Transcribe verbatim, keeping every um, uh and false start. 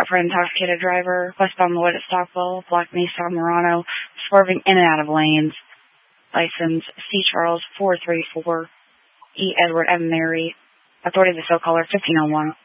for an intoxicated driver, westbound the way to Stockville, Black Mesa, Murano, swerving in and out of lanes. License C. Charles four three four, E. Edward M. Mary. Authority of the so caller fifteen oh one.